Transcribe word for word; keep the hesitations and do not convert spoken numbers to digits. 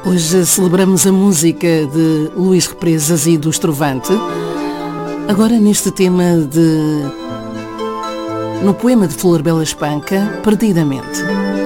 Hoje celebramos a música de Luís Represas e do Estrovante. Agora neste tema de... no poema de Flor Bela Espanca, Perdidamente.